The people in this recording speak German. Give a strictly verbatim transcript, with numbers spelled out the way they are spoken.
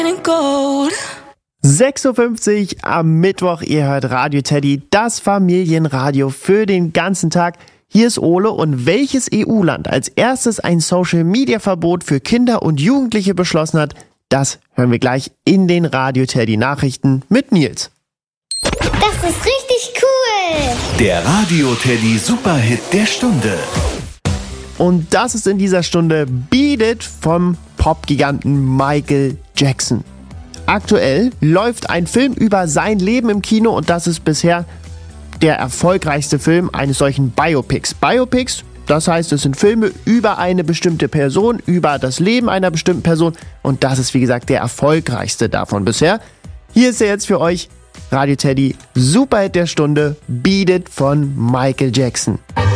sechs Uhr fünfzig am Mittwoch, ihr hört Radio Teddy, das Familienradio für den ganzen Tag. Hier ist Ole und welches E U-Land als erstes ein Social-Media-Verbot für Kinder und Jugendliche beschlossen hat, das hören wir gleich in den Radio Teddy Nachrichten mit Nils. Das ist richtig cool! Der Radio Teddy Superhit der Stunde. Und das ist in dieser Stunde Beat It vom Popgiganten Michael Jackson. Aktuell läuft ein Film über sein Leben im Kino und das ist bisher der erfolgreichste Film eines solchen Biopics. Biopics, das heißt, es sind Filme über eine bestimmte Person, über das Leben einer bestimmten Person und das ist, wie gesagt, der erfolgreichste davon bisher. Hier ist er jetzt für euch, Radio Teddy, Superhit der Stunde, Beat It von Michael Jackson.